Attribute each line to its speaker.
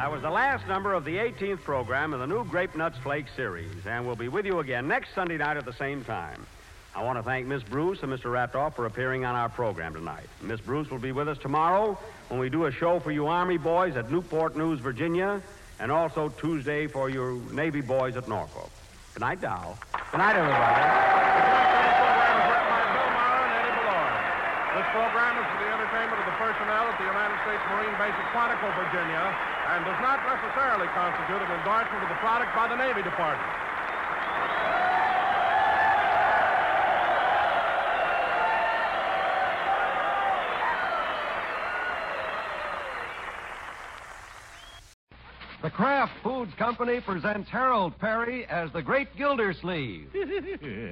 Speaker 1: That was the last number of the 18th program in the new Grape Nuts Flakes series, and we'll be with you again next Sunday night at the same time. I want to thank Miss Bruce and Mr. Ratoff for appearing on our program tonight. Miss Bruce will be with us tomorrow when we do a show for you Army boys at Newport News, Virginia, and also Tuesday for your Navy boys at Norfolk. Good night, Dow. Good night, everybody.
Speaker 2: This program is for the entertainment of the personnel at the United States Marine Base at Quantico, Virginia, and does not necessarily constitute an endorsement of the product by the Navy Department.
Speaker 3: The Kraft Foods Company presents Harold Perry as the Great Gildersleeve.